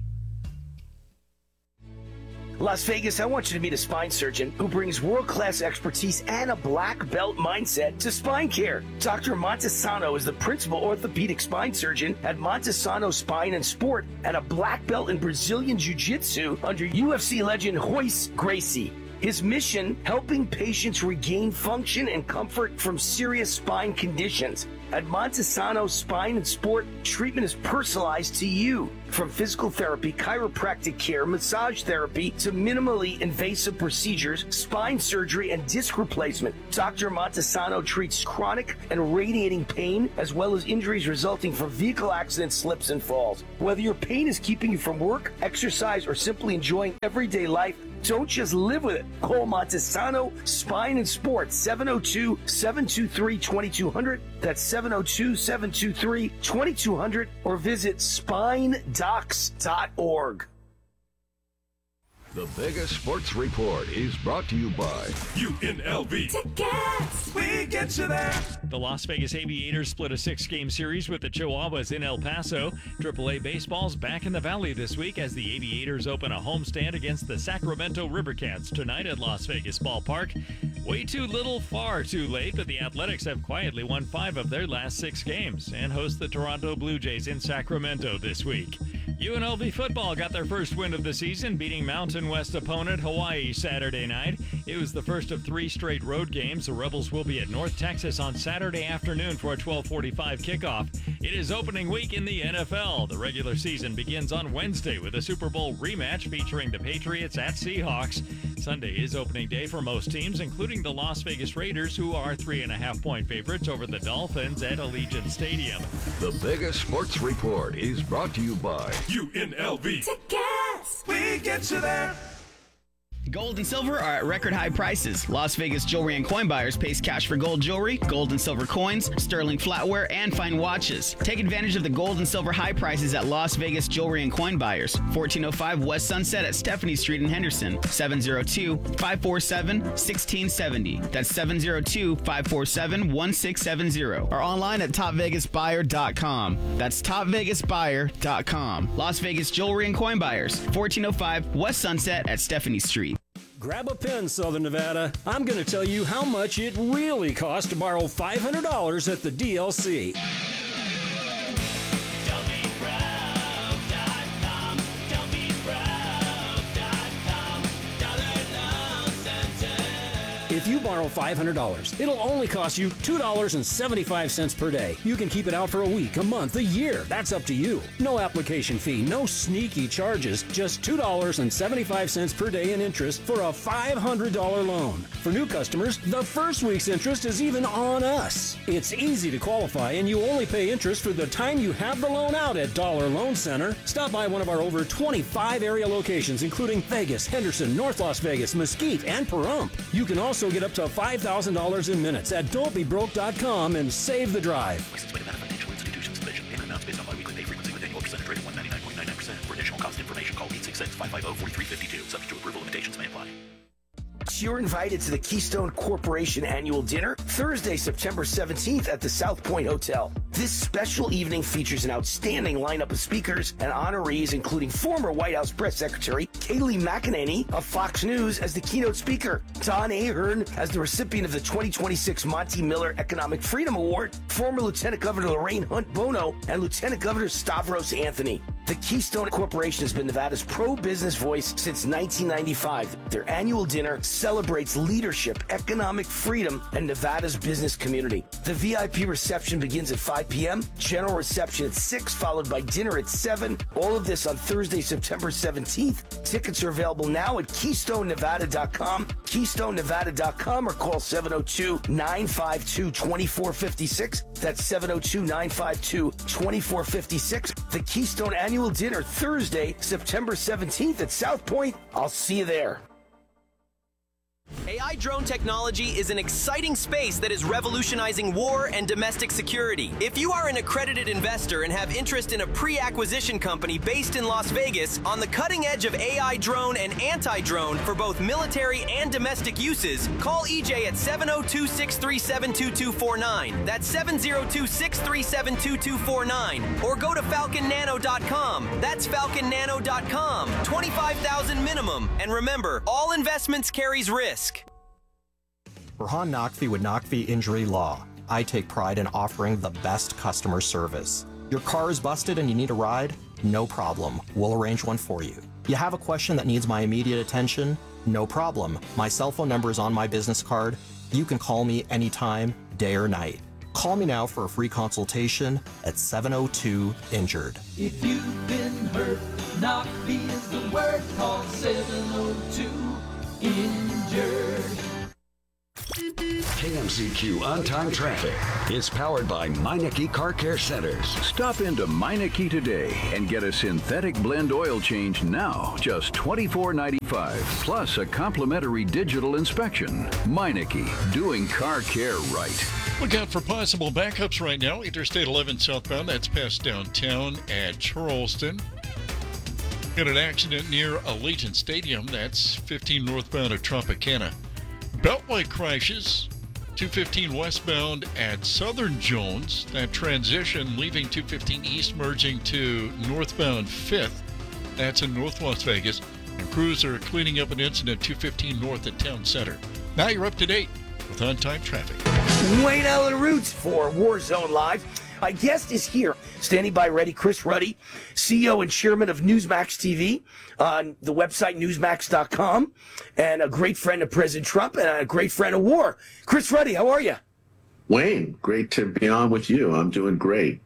Las Vegas, I want you to meet a spine surgeon who brings world-class expertise and a black belt mindset to spine care. Doctor Montesano is the principal orthopedic spine surgeon at Montesano Spine and Sport and a black belt in Brazilian Jiu-Jitsu under U F C legend Royce Gracie. His mission, helping patients regain function and comfort from serious spine conditions. At Montesano Spine and Sport, treatment is personalized to you. From physical therapy, chiropractic care, massage therapy, to minimally invasive procedures, spine surgery, and disc replacement, Doctor Montesano treats chronic and radiating pain, as well as injuries resulting from vehicle accidents, slips, and falls. Whether your pain is keeping you from work, exercise, or simply enjoying everyday life, don't just live with it. Call Montesano Spine and Sports, seven oh two, seven two three, two two zero zero. That's seven oh two, seven two three, two two zero zero, or visit spine docs dot org. The Vegas Sports Report is brought to you by U N L V. Tickets. We get you there. The Las Vegas Aviators split a six-game series with the Chihuahuas in El Paso. triple A Baseball's back in the Valley this week as the Aviators open a homestand against the Sacramento Rivercats tonight at Las Vegas Ballpark. Way too little, far too late, but the Athletics have quietly won five of their last six games and host the Toronto Blue Jays in Sacramento this week. U N L V football got their first win of the season, beating Mountain West opponent Hawaii Saturday night. It was the first of three straight road games. The Rebels will be at North Texas on Saturday afternoon for a twelve forty-five kickoff. It is opening week in the N F L. The regular season begins on Wednesday with a Super Bowl rematch featuring the Patriots at Seahawks. Sunday is opening day for most teams, including the Las Vegas Raiders, who are three and a half point favorites over the Dolphins at Allegiant Stadium. The Vegas Sports Report is brought to you by U N L V. Tickets. We get you there. Gold and silver are at record high prices. Las Vegas Jewelry and Coin Buyers pays cash for gold jewelry, gold and silver coins, sterling flatware, and fine watches. Take advantage of the gold and silver high prices at Las Vegas Jewelry and Coin Buyers. fourteen oh five West Sunset at Stephanie Street in Henderson. seven oh two, five four seven, one six seven oh. That's seven oh two, five four seven, one six seven oh. Or online at top vegas buyer dot com. That's top vegas buyer dot com. Las Vegas Jewelry and Coin Buyers. fourteen oh five West Sunset at Stephanie Street. Grab a pen, Southern Nevada. I'm going to tell you how much it really costs to borrow five hundred dollars at the D L C. If you borrow five hundred dollars, it'll only cost you two dollars and seventy-five cents per day. You can keep it out for a week, a month, a year. That's up to you. No application fee, no sneaky charges, just two dollars and seventy-five cents per day in interest for a five hundred dollars loan. For new customers, the first week's interest is even on us. It's easy to qualify, and you only pay interest for the time you have the loan out at Dollar Loan Center. Stop by one of our over twenty-five area locations, including Vegas, Henderson, North Las Vegas, Mesquite, and Pahrump. You can also get up to five thousand dollars in minutes at don't be broke dot com and save the drive. Licensed by Nevada Financial Institutions Division. Payment amounts based on biweekly pay frequency with annual percentage rate of one hundred ninety-nine point nine nine percent. For additional cost information, call eight six six, five five zero, four three five two. Subject to approval, limitations may apply. You're invited to the Keystone Corporation Annual Dinner Thursday, September seventeenth at the South Point Hotel. This special evening features an outstanding lineup of speakers and honorees, including former White House Press Secretary Kayleigh McEnany of Fox News as the keynote speaker, Don Ahern as the recipient of the twenty twenty-six Monty Miller Economic Freedom Award, former Lieutenant Governor Lorraine Hunt Bono, and Lieutenant Governor Stavros Anthony. The Keystone Corporation has been Nevada's pro-business voice since nineteen ninety-five. Their annual dinner celebrates leadership, economic freedom, and Nevada's business community. The V I P reception begins at five p.m., general reception at six, followed by dinner at seven. All of this on Thursday, September seventeenth. Tickets are available now at keystone nevada dot com, keystone nevada dot com, or call seven oh two, nine five two, two four five six. That's seven oh two, nine five two, two four five six. The Keystone Annual Dinner, Thursday, September seventeenth at South Point. I'll see you there. A I drone technology is an exciting space that is revolutionizing war and domestic security. If you are an accredited investor and have interest in a pre-acquisition company based in Las Vegas on the cutting edge of A I drone and anti-drone for both military and domestic uses, call E J at seven oh two, six three seven, two two four nine. That's seven oh two, six three seven, two two four nine. Or go to falcon nano dot com. That's falcon nano dot com. twenty-five thousand minimum. And remember, all investments carries risk. Burhan Naqvi with Naqvi Injury Law. I take pride in offering the best customer service. Your car is busted and you need a ride? No problem. We'll arrange one for you. You have a question that needs my immediate attention? No problem. My cell phone number is on my business card. You can call me anytime, day or night. Call me now for a free consultation at seven oh two injured. If you've been hurt, Knock-V is the word. Call seven oh two injured. K M Z Q On-Time Traffic is powered by Meineke Car Care Centers. Stop into Meineke today and get a synthetic blend oil change now, just twenty-four ninety-five, plus a complimentary digital inspection. Meineke, doing car care right. Look out for possible backups right now. Interstate eleven southbound, that's past downtown at Charleston. Got an accident near Allegiant Stadium, that's fifteen northbound at Tropicana. Beltway crashes, two fifteen westbound at Southern Jones. That transition leaving two fifteen east merging to northbound fifth. That's in North Las Vegas. And crews are cleaning up an incident two fifteen north at Town Center. Now you're up to date with on-time traffic. Wayne Allen Roots for Warzone Live. My guest is here, standing by ready, Chris Ruddy, C E O and chairman of Newsmax T V on the website newsmax dot com, and a great friend of President Trump and a great friend of war. Chris Ruddy, how are you? Wayne, great to be on with you. I'm doing great.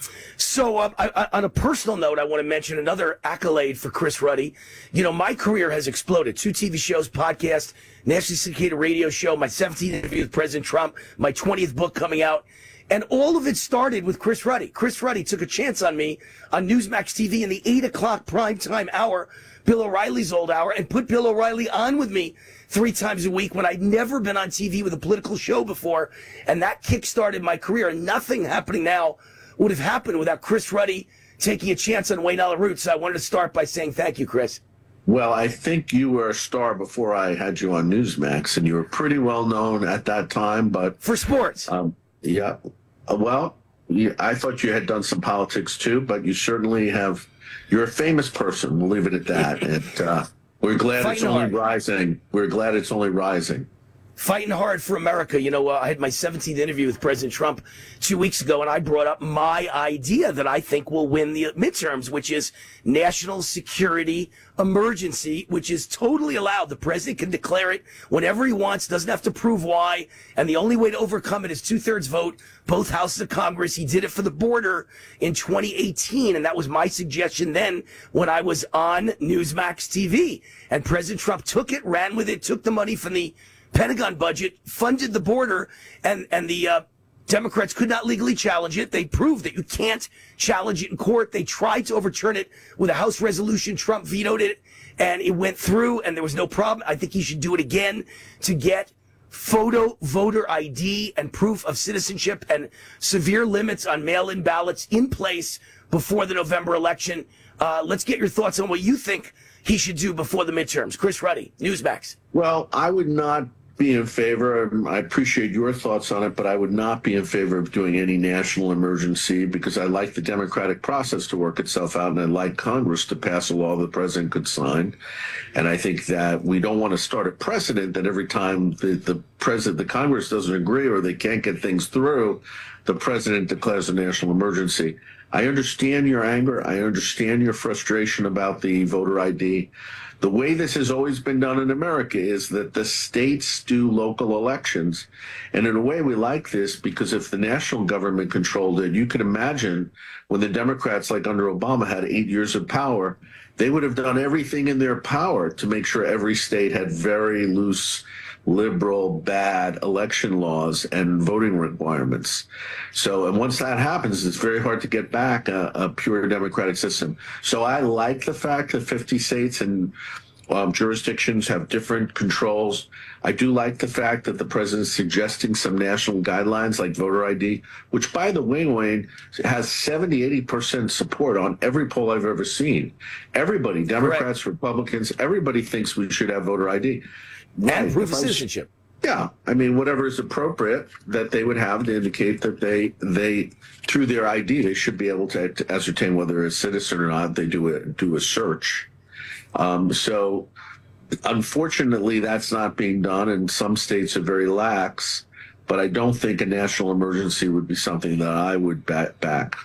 So uh, I, I, on a personal note, I want to mention another accolade for Chris Ruddy. You know, my career has exploded. Two T V shows, podcast, nationally syndicated radio show, my seventeenth interview with President Trump, my twentieth book coming out. And all of it started with Chris Ruddy. Chris Ruddy took a chance on me on Newsmax T V in the eight o'clock primetime hour, Bill O'Reilly's old hour, and put Bill O'Reilly on with me three times a week when I'd never been on T V with a political show before. And that kick-started my career. And nothing happening now would have happened without Chris Ruddy taking a chance on Wayne Allen Roots. So I wanted to start by saying thank you, Chris. Well, I think you were a star before I had you on Newsmax, and you were pretty well known at that time. But for sports, um, yeah. Uh, well, you, I thought you had done some politics too, but you certainly have. You're a famous person. We'll leave it at that. And uh, we're glad Fighting it's only hard. rising. We're glad it's only rising. Fighting hard for America. You know, uh, I had my seventeenth interview with President Trump two weeks ago, and I brought up my idea that I think will win the midterms, which is national security emergency, which is totally allowed. The president can declare it whenever he wants, doesn't have to prove why, and the only way to overcome it is two-thirds vote, both houses of Congress. He did it for the border in twenty eighteen, and that was my suggestion then when I was on Newsmax T V. And President Trump took it, ran with it, took the money from the Pentagon budget, funded the border, and, and the uh, Democrats could not legally challenge it. They proved that you can't challenge it in court. They tried to overturn it with a House resolution. Trump vetoed it, and it went through, and there was no problem. I think he should do it again to get photo voter I D and proof of citizenship and severe limits on mail-in ballots in place before the November election. Uh, let's get your thoughts on what you think he should do before the midterms. Chris Ruddy, Newsmax. Well, I would not be in favor. I appreciate your thoughts on it, but I would not be in favor of doing any national emergency because I like the democratic process to work itself out, and I like Congress to pass a law the president could sign. And I think that we don't want to start a precedent that every time the, the president, the Congress doesn't agree or they can't get things through, the president declares a national emergency. I understand your anger. I understand your frustration about the voter I D. The way this has always been done in America is that the states do local elections. And in a way, we like this because if the national government controlled it, you could imagine when the Democrats, like under Obama, had eight years of power, they would have done everything in their power to make sure every state had very loose, liberal, bad election laws and voting requirements. So, and once that happens, it's very hard to get back a, a pure democratic system. So I like the fact that fifty states and um, jurisdictions have different controls. I do like the fact that the president's suggesting some national guidelines like voter I D, which, by the way, Wayne, has seventy, eighty percent support on every poll I've ever seen. Everybody, Democrats, Correct. Republicans, everybody thinks we should have voter I D. And proof of citizenship. Yeah, I mean, whatever is appropriate that they would have to indicate that they, they through their I D, they should be able to, to ascertain whether they're a citizen or not. They do a, do a search. Um, so, unfortunately, that's not being done, and some states are very lax. But I don't think a national emergency would be something that I would back. back.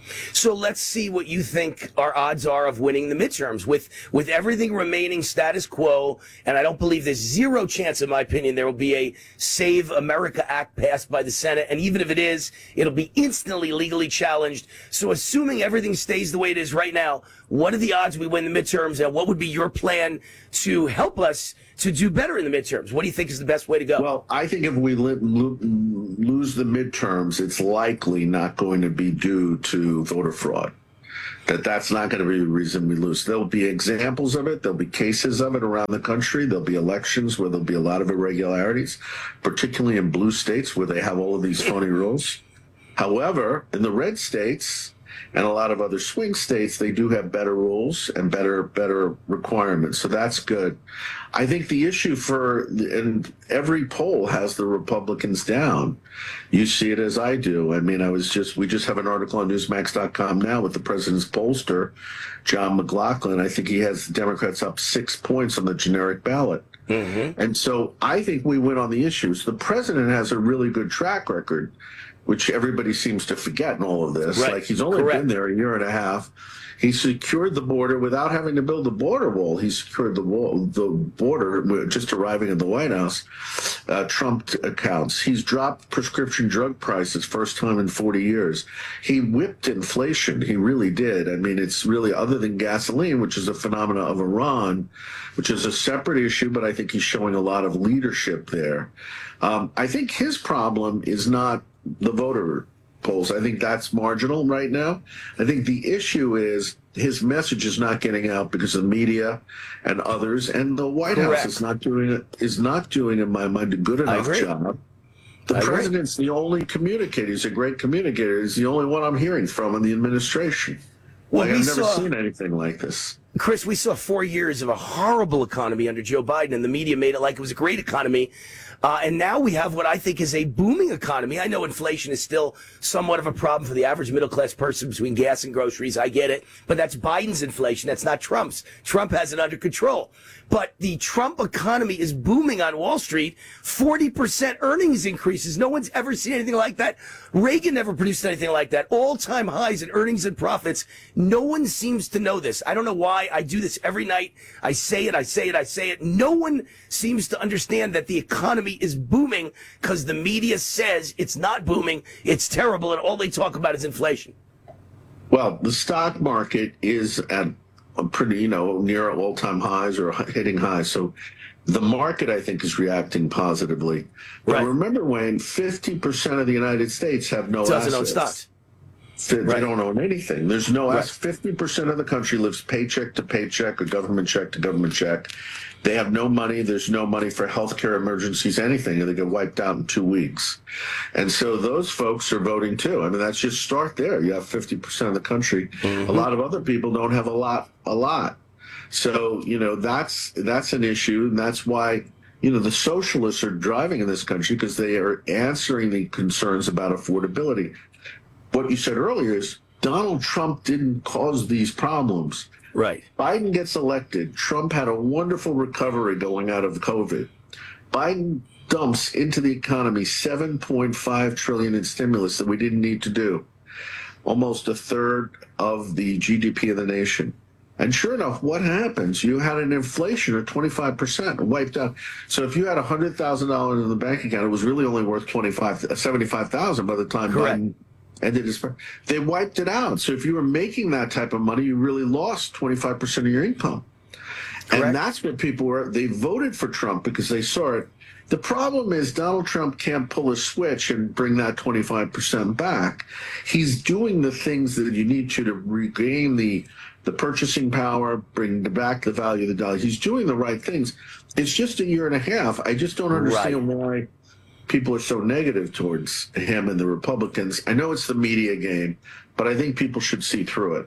So let's see what you think our odds are of winning the midterms. With with everything remaining status quo, and I don't believe there's zero chance, in my opinion, there will be a Save America Act passed by the Senate. And even if it is, it'll be instantly legally challenged. So assuming everything stays the way it is right now, what are the odds we win the midterms, and what would be your plan to help us to do better in the midterms? What do you think is the best way to go? Well, I think if we li- lo- lose the midterms, it's likely not going to be due to voter fraud. That that's not going to be the reason we lose. There'll be examples of it. There'll be cases of it around the country. There'll be elections where there'll be a lot of irregularities, particularly in blue states where they have all of these phony rules. However, in the red states and a lot of other swing states, they do have better rules and better better requirements. So that's good. I think the issue for, and every poll has the Republicans down. You see it as I do. I mean, I was just, we just have an article on Newsmax dot com now with the president's pollster, John McLaughlin. I think he has the Democrats up six points on the generic ballot. Mm-hmm. And so I think we win on the issues. The president has a really good track record, which everybody seems to forget in all of this. Right. Like, he's only Correct. been there a year and a half. He secured the border without having to build a border wall. He secured the wall, the border just arriving at the White House. Uh, Trump accounts. He's dropped prescription drug prices first time in forty years. He whipped inflation. He really did. I mean, it's really, other than gasoline, which is a phenomena of Iran, which is a separate issue, but I think he's showing a lot of leadership there. Um, I think his problem is not the voter polls. I think that's marginal right now. I think the issue is his message is not getting out because of the media and others, and the White Correct. House is not doing it, is not doing, in my mind, a good enough job. The I agree. president's the only communicator. He's a great communicator. He's the only one I'm hearing from in the administration. Well, Like, we I've never saw- seen anything like this. Chris, we saw four years of a horrible economy under Joe Biden, and the media made it like it was a great economy. Uh, and now we have what I think is a booming economy. I know inflation is still somewhat of a problem for the average middle-class person between gas and groceries. I get it. But that's Biden's inflation. That's not Trump's. Trump has it under control. But the Trump economy is booming on Wall Street. forty percent earnings increases. No one's ever seen anything like that. Reagan never produced anything like that. All-time highs in earnings and profits. No one seems to know this. I don't know why. I do this every night. I say it, I say it, I say it. No one seems to understand that the economy is booming because the media says it's not booming. It's terrible, and all they talk about is inflation. Well, the stock market is at a pretty, you know, near all-time highs or hitting highs. So the market, I think, is reacting positively. But Right. remember, Wayne, fifty percent of the United States have no Doesn't own assets. stocks. Fi- They Right. don't own anything. There's no Right. assets. fifty percent of the country lives paycheck to paycheck or government check to government check. They have no money. There's no money for healthcare emergencies, anything, and they get wiped out in two weeks. And so those folks are voting too. I mean, that's just start there. You have fifty percent of the country. Mm-hmm. A lot of other people don't have a lot, a lot. So, you know, that's, that's an issue. And that's why, you know, the socialists are driving in this country, because they are answering the concerns about affordability. What you said earlier is Donald Trump didn't cause these problems. Right. Biden gets elected. Trump had a wonderful recovery going out of COVID. Biden dumps into the economy seven point five trillion dollars in stimulus that we didn't need to do. Almost a third of the G D P of the nation. And sure enough, what happens? You had an inflation of twenty-five percent wiped out. So if you had one hundred thousand dollars in the bank account, it was really only worth twenty-five, seventy-five thousand by the time Correct. Biden ended his. They wiped it out. So if you were making that type of money, you really lost twenty-five percent of your income. Correct. And that's what people were. They voted for Trump because they saw it. The problem is Donald Trump can't pull a switch and bring that twenty-five percent back. He's doing the things that you need to to regain the the purchasing power, bring back the value of the dollar. He's doing the right things. It's just a year and a half. I just don't understand why people are so negative towards him and the Republicans. I know it's the media game, but I think people should see through it.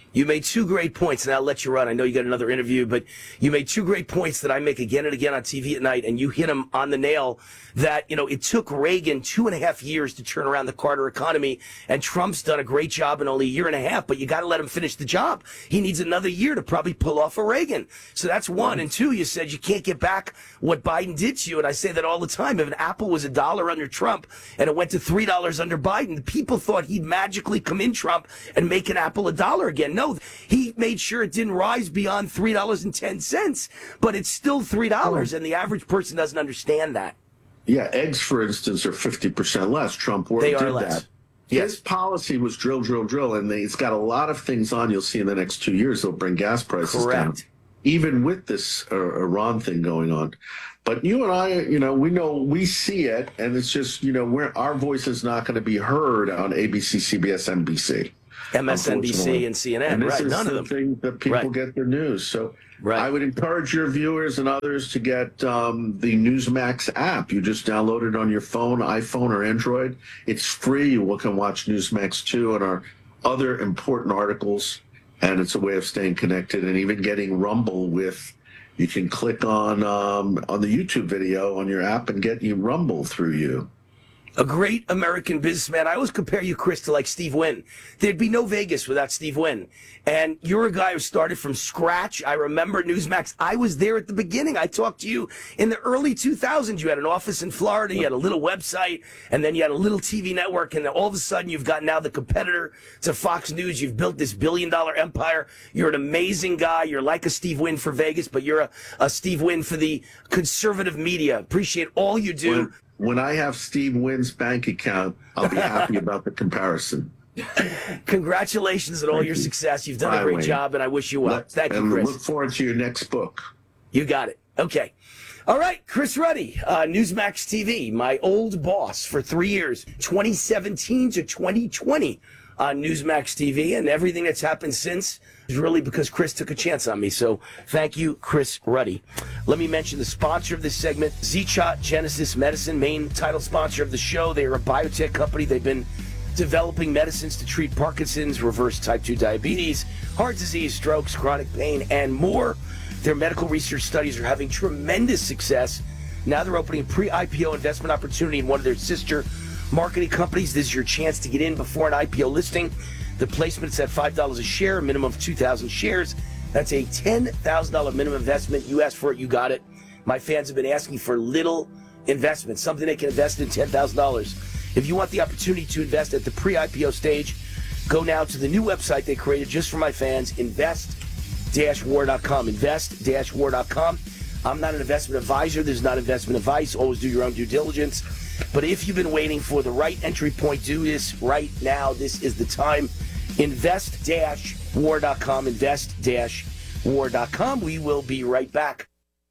You made two great points, and I'll let you run. I know you got another interview, but you made two great points that I make again and again on T V at night, and you hit them on the nail that, you know, it took Reagan two and a half years to turn around the Carter economy, and Trump's done a great job in only a year and a half, but you got to let him finish the job. He needs another year to probably pull off a Reagan. So that's one. And two, you said you can't get back what Biden did to you, and I say that all the time. If an apple was a dollar under Trump and it went to three dollars under Biden, the people thought he'd magically come in Trump and make an apple a dollar again. No, he made sure it didn't rise beyond three dollars and ten cents, but it's still three dollars, and the average person doesn't understand that. Yeah, eggs, for instance, are fifty percent less. Trump They did are less. that. His policy was drill, drill, drill, and they, it's got a lot of things on. You'll see in the next two years they'll bring gas prices Correct. down, even with this uh, Iran thing going on. But you and I, you know, we know, we see it, and it's just, you know, we're, our voice is not going to be heard on A B C, C B S, N B C. M S N B C and C N N, and this right? is None the of them. thing that people Right. get their news. So Right. I would encourage your viewers and others to get um, the Newsmax app. You just download it on your phone, iPhone or Android. It's free. You can watch Newsmax two and our other important articles, and it's a way of staying connected and even getting Rumble with. You can click on um, on the YouTube video on your app and get you Rumble through you. A great American businessman. I always compare you, Chris, to like Steve Wynn. There'd be no Vegas without Steve Wynn. And you're a guy who started from scratch. I remember Newsmax. I was there at the beginning. I talked to you in the early two thousands. You had an office in Florida. You had a little website. And then you had a little T V network. And then all of a sudden, you've got now the competitor to Fox News. You've built this billion-dollar empire. You're an amazing guy. You're like a Steve Wynn for Vegas, but you're a, a Steve Wynn for the conservative media. Appreciate all you do. When, when I have Steve Wynn's bank account, I'll be happy about the comparison. Congratulations on all Thank your you. success. You've done Bye, a great Wayne. job, and I wish you well. Let- Thank you, and Chris. look forward to your next book. You got it. Okay. All right, Chris Ruddy, uh, Newsmax T V, my old boss for three years, twenty seventeen to twenty twenty on Newsmax T V, and everything that's happened since is really because Chris took a chance on me. So thank you, Chris Ruddy. Let me mention the sponsor of this segment, Z-Shot Genesis Medicine, main title sponsor of the show. They are a biotech company. They've been developing medicines to treat Parkinson's, reverse type two diabetes, heart disease, strokes, chronic pain, and more. Their medical research studies are having tremendous success. Now they're opening a pre-I P O investment opportunity in one of their sister marketing companies. This is your chance to get in before an I P O listing. The placement's at five dollars a share, a minimum of two thousand shares. That's a ten thousand dollars minimum investment. You asked for it, you got it. My fans have been asking for little investment, something they can invest in ten thousand dollars. If you want the opportunity to invest at the pre-I P O stage, go now to the new website they created just for my fans, invest dash war dot com. invest dash war dot com. I'm not an investment advisor. This is not investment advice. Always do your own due diligence. But if you've been waiting for the right entry point, do this right now. This is the time. invest dash war dot com. invest dash war dot com. We will be right back.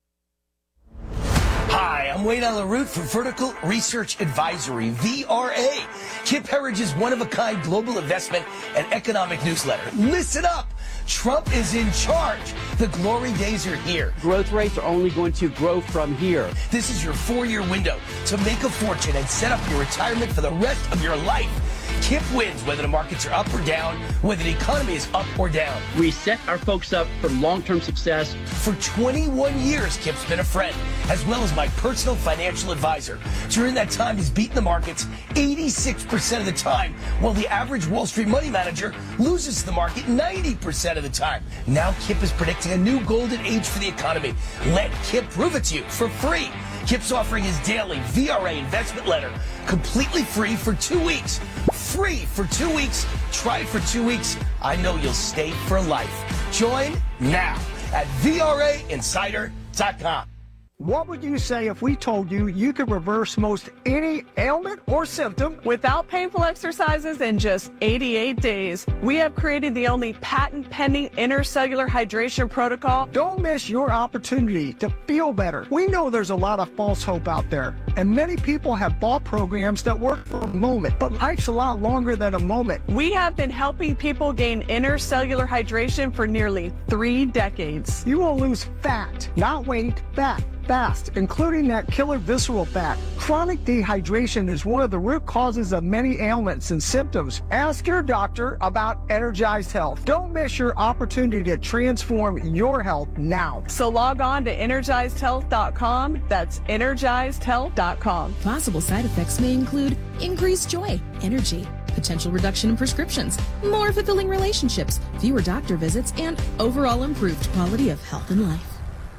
Hi, I'm Wayne LaRoute for Vertical Research Advisory, V R A, Kip Herridge's one-of-a-kind global investment and economic newsletter. Listen up! Trump is in charge. The glory days are here. Growth rates are only going to grow from here. This is your four-year window to make a fortune and set up your retirement for the rest of your life. Kip wins whether the markets are up or down, whether the economy is up or down. We set our folks up for long-term success. For twenty-one years, Kip's been a friend, as well as my personal financial advisor. During that time, he's beaten the markets eighty-six percent of the time, while the average Wall Street money manager loses to the market ninety percent of the time. Now Kip is predicting a new golden age for the economy. Let Kip prove it to you for free. Kip's offering his daily V R A investment letter completely free for two weeks. Free for two weeks. Try it for two weeks. I know you'll stay for life. Join now at V R A insider dot com. What would you say if we told you you could reverse most any ailment or symptom without painful exercises in just eighty-eight days? We have created the only patent-pending intercellular hydration protocol. Don't miss your opportunity to feel better. We know there's a lot of false hope out there, and many people have bought programs that work for a moment, but life's a lot longer than a moment. We have been helping people gain intercellular hydration for nearly three decades. You will lose fat, not weight, fat. fast, including that killer visceral fat. Chronic dehydration is one of the root causes of many ailments and symptoms. Ask your doctor about Energized Health. Don't miss your opportunity to transform your health now. So log on to energized health dot com. That's energized health dot com. Possible side effects may include increased joy, energy, potential reduction in prescriptions, more fulfilling relationships, fewer doctor visits, and overall improved quality of health and life.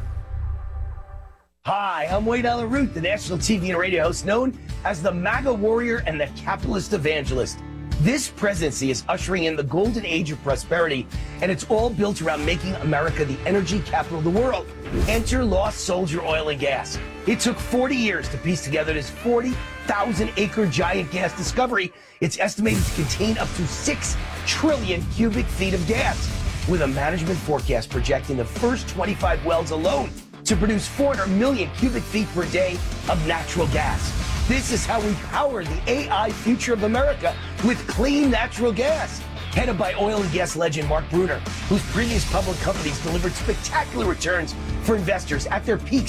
Hi, I'm Wade Allen Root, the national T V and radio host known as the MAGA warrior and the capitalist evangelist. This presidency is ushering in the golden age of prosperity, and it's all built around making America the energy capital of the world. Enter Lost Soldier Oil and Gas. It took forty years to piece together this forty thousand acre giant gas discovery. It's estimated to contain up to six trillion cubic feet of gas, with a management forecast projecting the first twenty-five wells alone to produce four hundred million cubic feet per day of natural gas. This is how we power the A I future of America, with clean natural gas. Headed by oil and gas legend Mark Bruner, whose previous public companies delivered spectacular returns for investors at their peaks